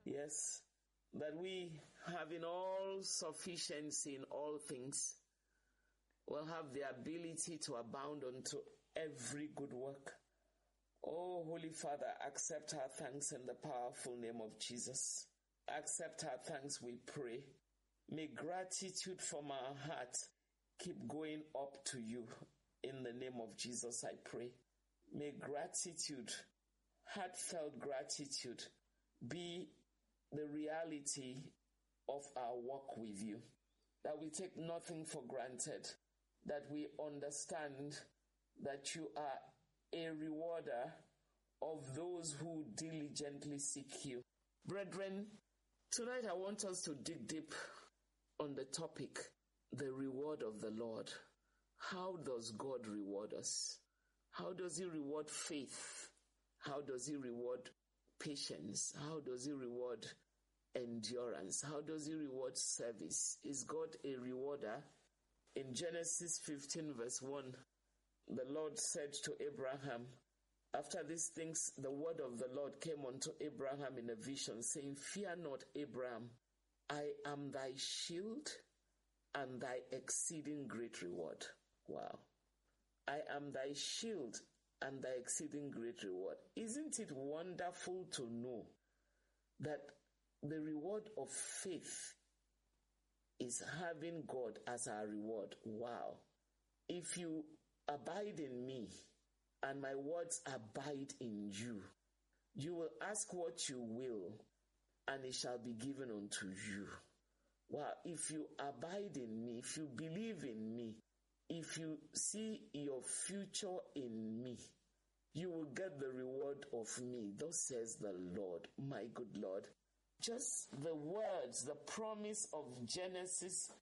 Yes, that we, having all sufficiency in all things, will have the ability to abound unto every good work. Oh, Holy Father, accept our thanks in the powerful name of Jesus. Accept our thanks, we pray. May gratitude from our heart keep going up to you. In the name of Jesus, I pray. May gratitude, heartfelt gratitude, be the reality of our walk with you. That we take nothing for granted. That we understand that you are a rewarder of those who diligently seek you. Brethren, tonight I want us to dig deep on the topic, the reward of the Lord. How does God reward us? How does he reward faith? How does he reward patience? How does he reward endurance? How does he reward service? Is God a rewarder? In Genesis 15 verse 1, the Lord said to Abraham, after these things, the word of the Lord came unto Abraham in a vision, saying, Fear not, Abraham, I am thy shield and thy exceeding great reward. Wow. I am thy shield and thy exceeding great reward. Isn't it wonderful to know that the reward of faith is having God as our reward? Wow. If you abide in me and my words abide in you, you will ask what you will and it shall be given unto you. Wow. If you abide in me, if you believe in me, if you see your future in me, you will get the reward of me. Thus says the Lord, my good Lord. Just the words, the promise of Genesis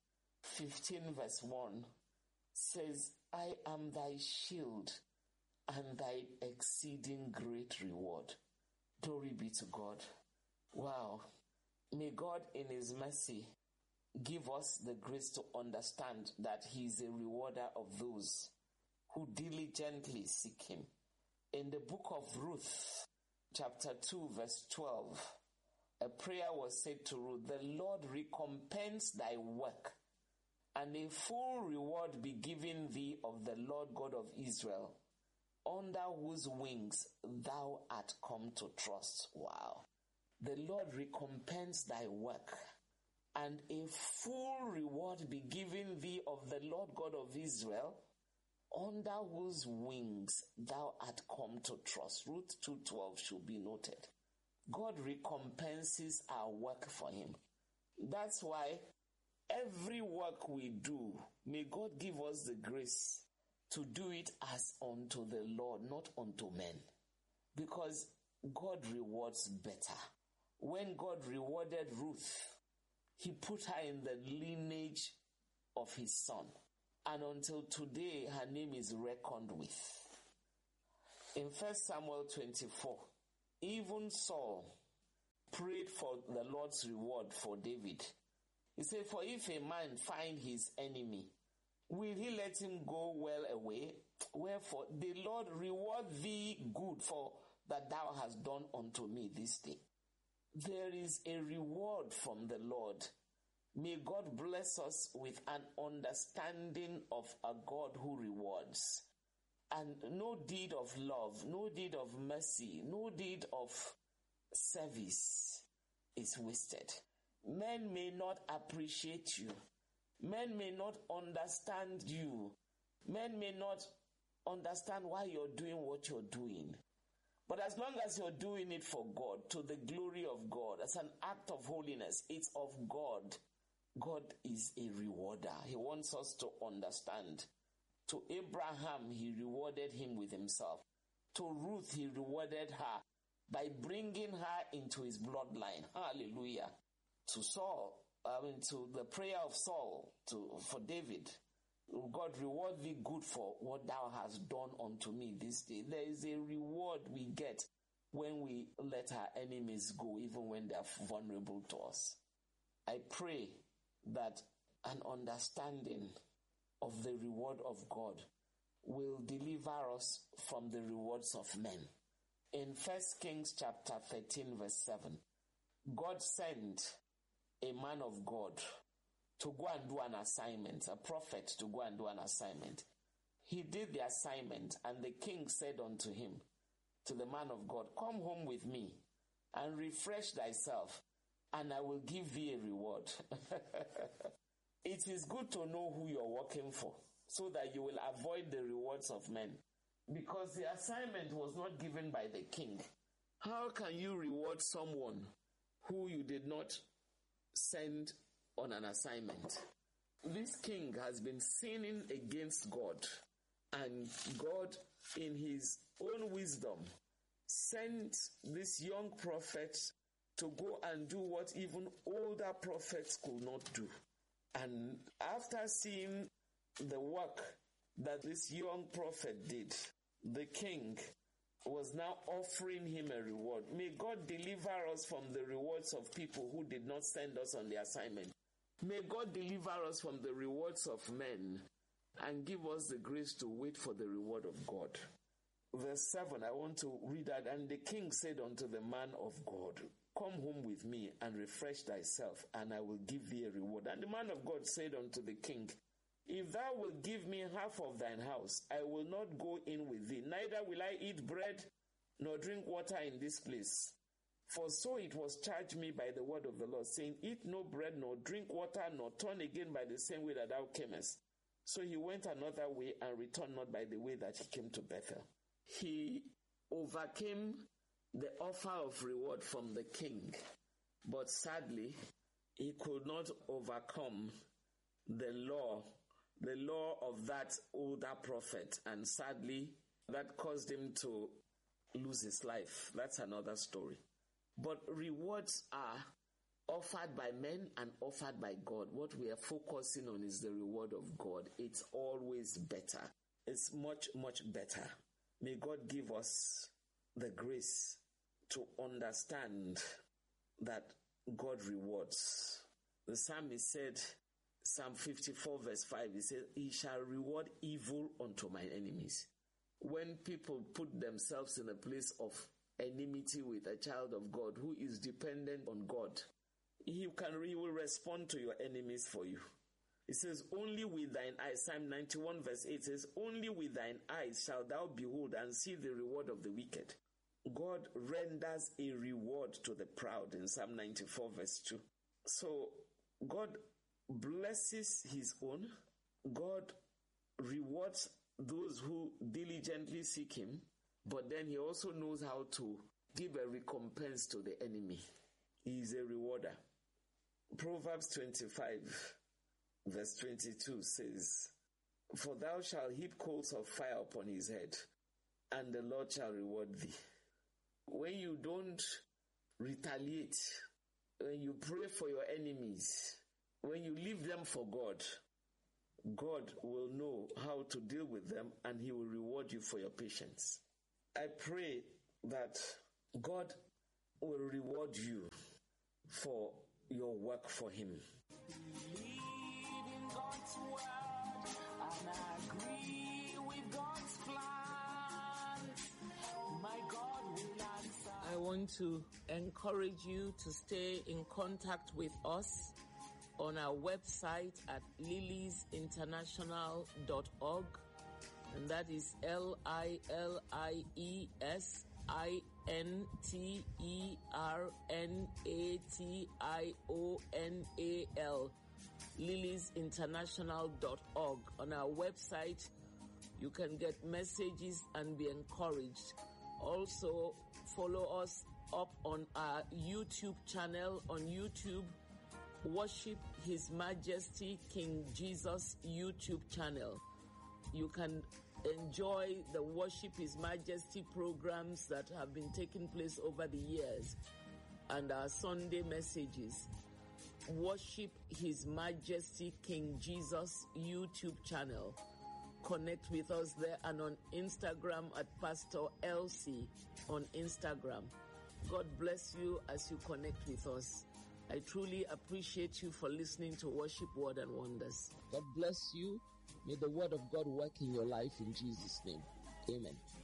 15 verse 1 says, I am thy shield and thy exceeding great reward. Glory be to God. Wow. May God in his mercy give us the grace to understand that he is a rewarder of those who diligently seek him. In the book of Ruth, chapter 2, verse 12, a prayer was said to Ruth, the Lord recompense thy work, and a full reward be given thee of the Lord God of Israel, under whose wings thou art come to trust. Wow. The Lord recompense thy work, and a full reward be given thee of the Lord God of Israel, under whose wings thou art come to trust. Ruth 2:12 should be noted. God recompenses our work for him. That's why every work we do, may God give us the grace to do it as unto the Lord, not unto men. Because God rewards better. When God rewarded Ruth, he put her in the lineage of his son. And until today, her name is reckoned with. In 1 Samuel 24, even Saul prayed for the Lord's reward for David. He said, for if a man find his enemy, will he let him go well away? Wherefore, the Lord reward thee good for that thou hast done unto me this day. There is a reward from the Lord. May God bless us with an understanding of a God who rewards. And no deed of love, no deed of mercy, no deed of service is wasted. Men may not appreciate you. Men may not understand you. Men may not understand why you're doing what you're doing. But as long as you're doing it for God, to the glory of God, as an act of holiness, it's of God. God is a rewarder. He wants us to understand. To Abraham, he rewarded him with himself. To Ruth, he rewarded her by bringing her into his bloodline. Hallelujah. To Saul, to the prayer of Saul, for David, God reward thee good for what thou hast done unto me this day. There is a reward we get when we let our enemies go, even when they are vulnerable to us. I pray that an understanding of the reward of God will deliver us from the rewards of men. In 1 Kings chapter 13 verse 7, God sent a man of God to go and do an assignment, a prophet to go and do an assignment. He did the assignment, and the king said unto him, to the man of God, come home with me and refresh thyself, and I will give thee a reward. It is good to know who you're working for, so that you will avoid the rewards of men. Because the assignment was not given by the king. How can you reward someone who you did not send on an assignment? This king has been sinning against God, and God, in his own wisdom, sent this young prophet to go and do what even older prophets could not do. And after seeing the work that this young prophet did, the king was now offering him a reward. May God deliver us from the rewards of people who did not send us on the assignment. May God deliver us from the rewards of men and give us the grace to wait for the reward of God. Verse 7, I want to read that. And the king said unto the man of God, come home with me and refresh thyself, and I will give thee a reward. And the man of God said unto the king, if thou wilt give me half of thine house, I will not go in with thee, neither will I eat bread nor drink water in this place. For so it was charged me by the word of the Lord, saying, eat no bread nor drink water, nor turn again by the same way that thou camest. So he went another way and returned not by the way that he came to Bethel. He overcame the offer of reward from the king, but sadly, he could not overcome the law of that older prophet, and sadly, that caused him to lose his life. That's another story. But rewards are offered by men and offered by God. What we are focusing on is the reward of God. It's always better. It's much, much better. May God give us the grace to understand that God rewards. The psalmist said, Psalm 54 verse 5, he said, he shall reward evil unto my enemies. When people put themselves in a place of enmity with a child of God who is dependent on God, he will respond to your enemies for you. It says, only with thine eyes, Psalm 91 verse 8 says, only with thine eyes shalt thou behold and see the reward of the wicked. God renders a reward to the proud in Psalm 94 verse 2. So God blesses his own. God rewards those who diligently seek him, but then he also knows how to give a recompense to the enemy. He is a rewarder. Proverbs 25 verse 22 says, for thou shalt heap coals of fire upon his head, and the Lord shall reward thee. When you don't retaliate, when you pray for your enemies, when you leave them for God, God will know how to deal with them, and he will reward you for your patience. I pray that God will reward you for your work for him. Believe in God's word and agree with God's plans. My God will answer. I want to encourage you to stay in contact with us on our website at liliesinternational.org, and that is LILIESINTERNATIONAL, liliesinternational.org. On our website, you can get messages and be encouraged. Also, follow us up on our YouTube channel. On YouTube, Worship His Majesty King Jesus YouTube channel. You can enjoy the Worship His Majesty programs that have been taking place over the years and our Sunday messages. Worship His Majesty King Jesus YouTube channel. Connect with us there, and on Instagram at Pastor Elsie on Instagram. God bless you as you connect with us. I truly appreciate you for listening to Worship Word and Wonders. God bless you. May the word of God work in your life in Jesus' name. Amen.